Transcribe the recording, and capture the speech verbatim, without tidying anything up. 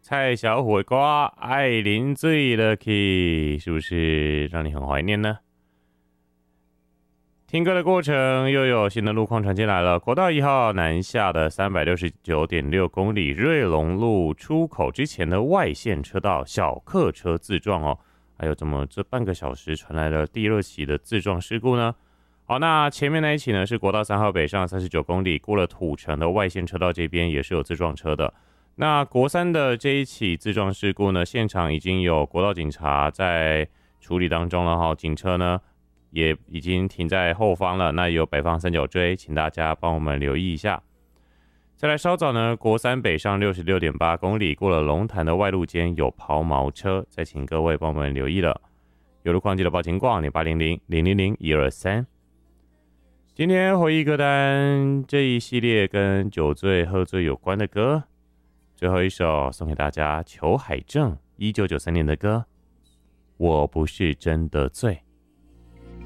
蔡小虎的歌《爱啉醉了去》，是不是让你很怀念呢？听歌的过程又有新的路况传进来了。国道一号南下的 三百六十九点六 公里，瑞隆路出口之前的外线车道小客车自撞哦。还有怎么这半个小时传来了第二起的自撞事故呢？好，那前面那一起呢是国道三号北上三十九公里，过了土城的外线车道这边也是有自撞车的。那国三的这一起自撞事故呢，现场已经有国道警察在处理当中了哈，警车呢也已经停在后方了，那有北方三角锥，请大家帮我们留意一下。再来稍早呢，国三北上 六十六点八公里，过了龙潭的外路间有抛锚车，再请各位帮我们留意了。有路况记得报警广零八零零零零零一二三。今天回忆歌单这一系列跟酒醉喝醉有关的歌，最后一首送给大家，裘海正一九九三年的歌《我不是真的醉》。